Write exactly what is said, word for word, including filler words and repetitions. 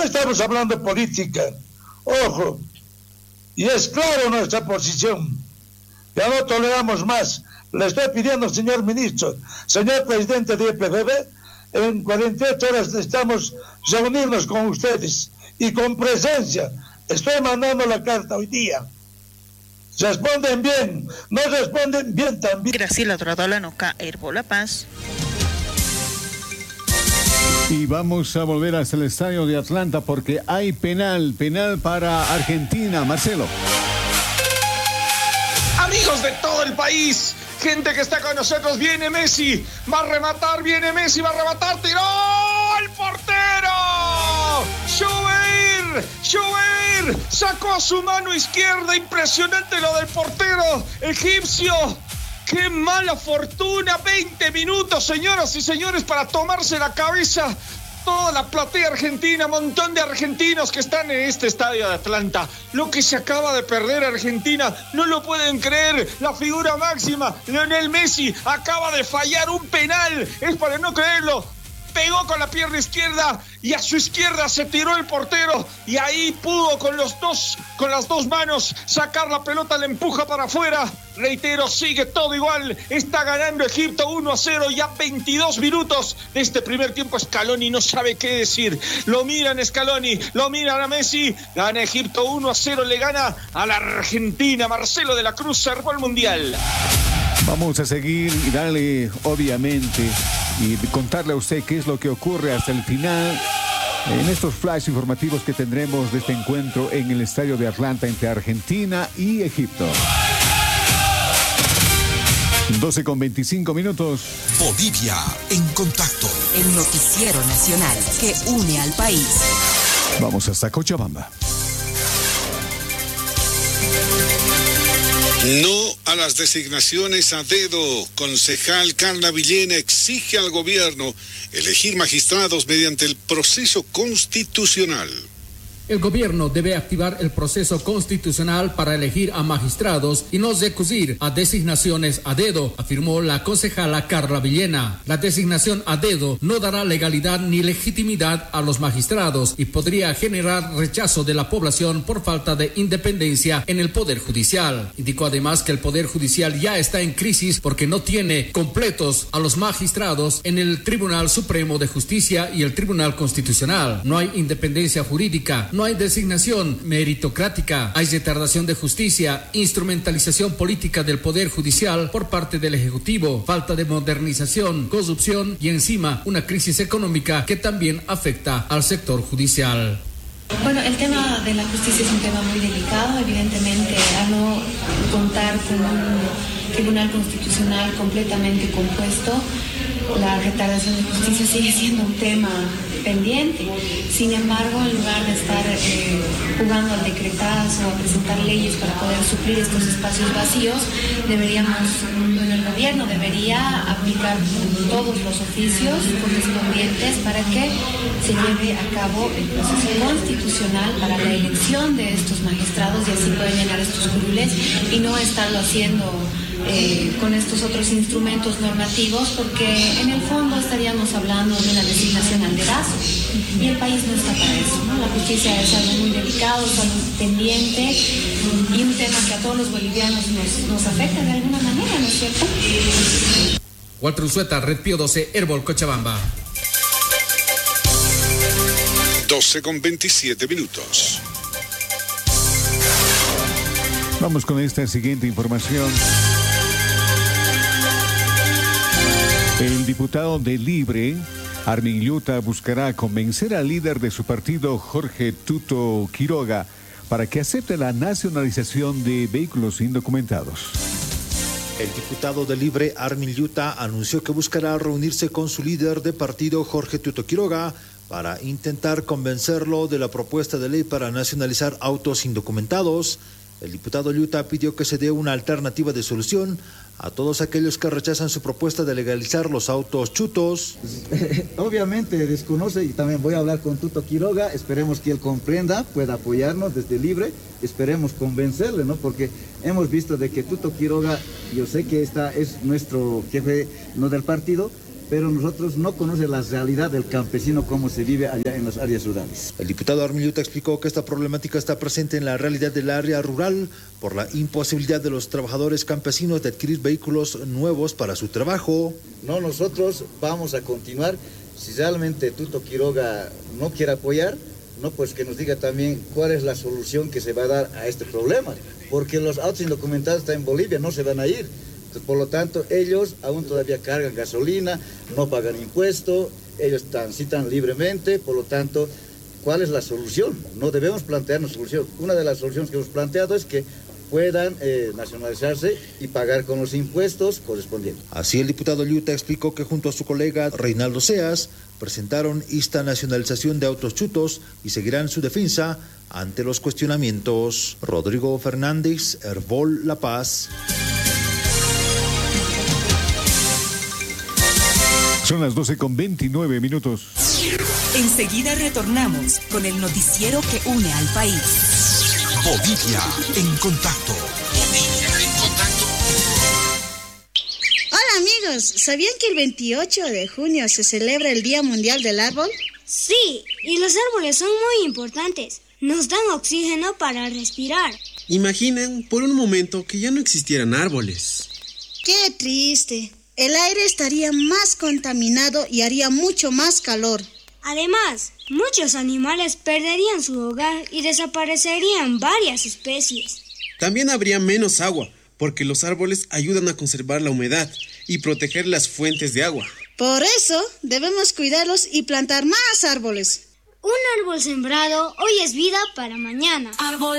estamos hablando política, ojo, y es claro nuestra posición, ya no toleramos más. Le estoy pidiendo, señor ministro, señor presidente de E P F B, en cuarenta y ocho horas necesitamos reunirnos con ustedes y con presencia. Estoy mandando la carta hoy día. Responden bien, no responden bien también. Graciela Toradola, Noca, Herbo La Paz. Y vamos a volver hasta el estadio de Atlanta porque hay penal, penal para Argentina. Marcelo. Amigos de todo el país, gente que está con nosotros, viene Messi, va a rematar, viene Messi, va a rematar, tiró al portero. Schuber, Schuber, sacó a su mano izquierda, impresionante lo del portero egipcio. ¡Qué mala fortuna! veinte minutos, señoras y señores, para tomarse la cabeza toda la platea argentina, montón de argentinos que están en este estadio de Atlanta. Lo que se acaba de perder Argentina, no lo pueden creer. La figura máxima, Lionel Messi, acaba de fallar un penal. Es para no creerlo. Pegó con la pierna izquierda y a su izquierda se tiró el portero y ahí pudo con los dos, con las dos manos sacar la pelota, la empuja para afuera. Reitero, sigue todo igual, está ganando Egipto uno a cero, ya veintidós minutos de este primer tiempo. Scaloni no sabe qué decir, lo miran Scaloni, lo miran a Messi, gana Egipto uno a cero, le gana a la Argentina. Marcelo de la Cruz cerró el Mundial. Vamos a seguir y darle, obviamente, y contarle a usted qué es lo que ocurre hasta el final en estos flash informativos que tendremos de este encuentro en el estadio de Atlanta entre Argentina y Egipto. doce con veinticinco minutos. Bolivia en contacto. El noticiero nacional que une al país. Vamos hasta Cochabamba. No a las designaciones a dedo. Concejal Carla Villena exige al gobierno elegir magistrados mediante el proceso constitucional. El gobierno debe activar el proceso constitucional para elegir a magistrados y no recurrir a designaciones a dedo, afirmó la concejala Carla Villena. La designación a dedo no dará legalidad ni legitimidad a los magistrados y podría generar rechazo de la población por falta de independencia en el Poder Judicial. Indicó además que el Poder Judicial ya está en crisis porque no tiene completos a los magistrados en el Tribunal Supremo de Justicia y el Tribunal Constitucional. No hay independencia jurídica. No hay designación meritocrática, hay retardación de justicia, instrumentalización política del Poder Judicial por parte del Ejecutivo, falta de modernización, corrupción y encima una crisis económica que también afecta al sector judicial. Bueno, el tema de la justicia es un tema muy delicado, evidentemente, a no contar con un Tribunal Constitucional completamente compuesto, la retardación de justicia sigue siendo un tema pendiente. Sin embargo, en lugar de estar eh, jugando al decretazo, a presentar leyes para poder suplir estos espacios vacíos, deberíamos, bueno, el gobierno debería aplicar todos los oficios correspondientes para que se lleve a cabo el proceso constitucional para la elección de estos magistrados y así puedan llenar estos curules y no estarlo haciendo Eh, con estos otros instrumentos normativos, porque en el fondo estaríamos hablando de una designación al dedazo y el país no está para eso, ¿no? La justicia es algo muy delicado, es algo pendiente y un tema que a todos los bolivianos nos, nos afecta de alguna manera, ¿no es cierto? Walter Unzueta, Red Pío doce, Herbol, Cochabamba. doce con veintisiete minutos. Vamos con esta siguiente información. El diputado de Libre, Armin Lluta, buscará convencer al líder de su partido, Jorge Tuto Quiroga, para que acepte la nacionalización de vehículos indocumentados. El diputado de Libre, Armin Lluta, anunció que buscará reunirse con su líder de partido, Jorge Tuto Quiroga, para intentar convencerlo de la propuesta de ley para nacionalizar autos indocumentados. El diputado Lluta pidió que se dé una alternativa de solución a todos aquellos que rechazan su propuesta de legalizar los autos chutos. Obviamente desconoce y también voy a hablar con Tuto Quiroga, esperemos que él comprenda, pueda apoyarnos desde Libre, esperemos convencerle, ¿no? Porque hemos visto de que Tuto Quiroga, yo sé que esta es nuestro jefe, no del partido, pero nosotros no conocemos la realidad del campesino, cómo se vive allá en las áreas rurales. El diputado Armilluta explicó que esta problemática está presente en la realidad del área rural por la imposibilidad de los trabajadores campesinos de adquirir vehículos nuevos para su trabajo. No, nosotros vamos a continuar. Si realmente Tuto Quiroga no quiere apoyar, no, pues que nos diga también cuál es la solución que se va a dar a este problema, porque los autos indocumentados están en Bolivia, no se van a ir. Por lo tanto, ellos aún todavía cargan gasolina, no pagan impuesto, ellos transitan libremente, por lo tanto, ¿cuál es la solución? No debemos plantearnos solución. Una de las soluciones que hemos planteado es que puedan eh, nacionalizarse y pagar con los impuestos correspondientes. Así el diputado Liuta explicó que junto a su colega Reinaldo Seas presentaron esta nacionalización de autos chutos y seguirán su defensa ante los cuestionamientos. Rodrigo Fernández, Herbol La Paz. Son las doce con veintinueve minutos. Enseguida retornamos con el noticiero que une al país. Bolivia en contacto. Bolivia en contacto. Hola amigos, ¿sabían que el veintiocho de junio se celebra el Día Mundial del Árbol? Sí, y los árboles son muy importantes. Nos dan oxígeno para respirar. Imaginen por un momento que ya no existieran árboles. ¡Qué triste! El aire estaría más contaminado y haría mucho más calor. Además, muchos animales perderían su hogar y desaparecerían varias especies. También habría menos agua, porque los árboles ayudan a conservar la humedad y proteger las fuentes de agua. Por eso, debemos cuidarlos y plantar más árboles. Un árbol sembrado hoy es vida para mañana. Árbol.